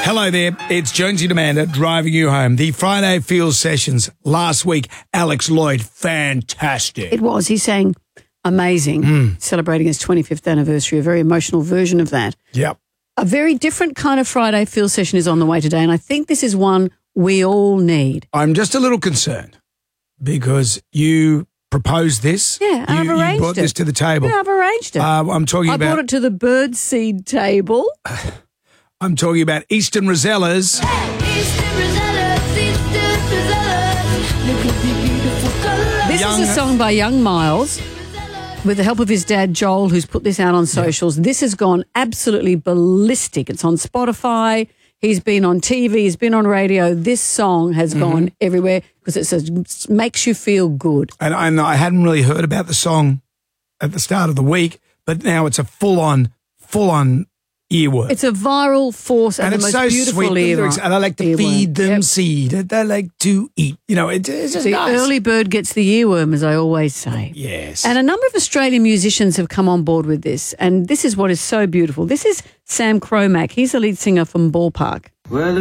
Hello there, it's Jonesy and Amanda driving you home. The Friday Field Sessions last week, Alex Lloyd, fantastic. It was. He sang amazing, celebrating his 25th anniversary, a very emotional version of that. Yep. A very different kind of Friday Field Session is on the way today, and I think this is one we all need. I'm just a little concerned because you proposed this. Yeah, and I've arranged you brought it. this to the table. Yeah, I've arranged it. I'm talking I about. brought it to the birdseed table. I'm talking about Eastern Rosellas. This is a song by Young Miles with the help of his dad, Joel, who's put this out on socials. This has gone absolutely ballistic. It's on Spotify. He's been on TV. He's been on radio. This song has gone everywhere because it makes you feel good. And I hadn't really heard about the song at the start of the week, but now it's a full-on earworm. It's a viral force and it's the most so beautiful sweet. The lyrics, and I like to feed them seed. They like to eat. You know, it's just the nice. early bird gets the earworm, as I always say. Yes. And a number of Australian musicians have come on board with this, and this is what is so beautiful. This is Sam Cromack. He's the lead singer from Ballpark. Well,